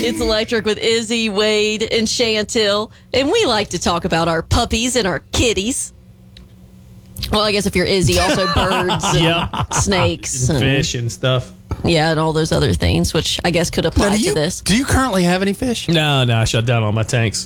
It's Electric with Izzy, Wade, and Chantil. And we like to talk about our puppies and our kitties. Well, I guess if you're Izzy, also birds and snakes. And fish and stuff. Yeah, and all those other things, which I guess could apply to this. Do you currently have any fish? No, I shut down all my tanks.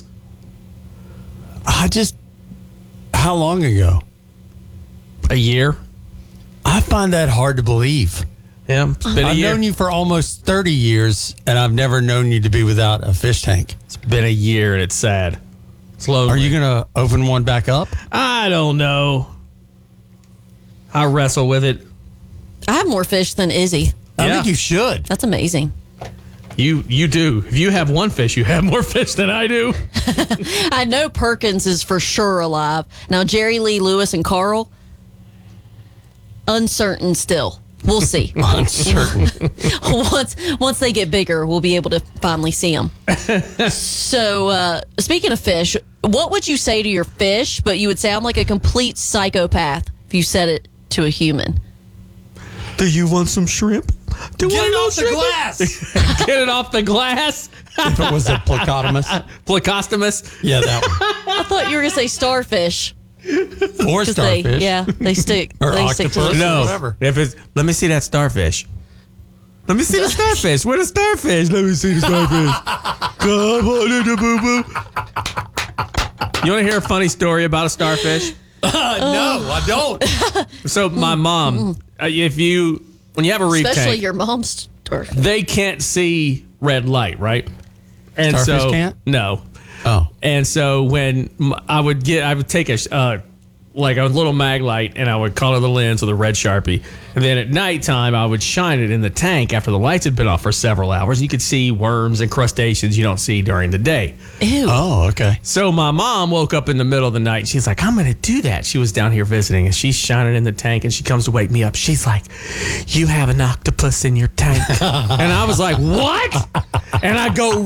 How long ago? A year. I find that hard to believe. Yeah, it's been a I've year. known you for almost 30 years, and I've never known you to be without a fish tank. It's been a year, and it's sad. Slowly. Are you going to open one back up? I don't know. I wrestle with it. I have more fish than Izzy. I think you should. That's amazing. You do. If you have one fish, you have more fish than I do. I know Perkins is for sure alive. Now, Jerry Lee Lewis and Carl, uncertain still. We'll see. Uncertain. Once they get bigger, we'll be able to finally see them. So, speaking of fish, what would you say to your fish, but you would sound like a complete psychopath if you said it to a human? Do you want some shrimp? Get it off the glass. Get it off the glass. If it was a placotomus. Placostomus. Yeah, that one. I thought you were going to say starfish. Or starfish. They stick. Or they stick to octopus. it. No. Whatever. Let me see that starfish. Let me see the starfish. Where the starfish? Let me see the starfish. Come on, little boo-boo. You want to hear a funny story about a starfish? No, I don't. So my mom, when you have a reef Especially tank, your mom's starfish. they can't see red light, right? And Starfish so can't? no. Oh. And so when I would take a little mag light and I would color the lens with a red Sharpie. And then at nighttime, I would shine it in the tank after the lights had been off for several hours. You could see worms and crustaceans you don't see during the day. Ew. Oh, okay. So my mom woke up in the middle of the night. She's like, I'm going to do that. She was down here visiting and she's shining in the tank and she comes to wake me up. She's like, you have an octopus in your tank. And I was like, what? And I go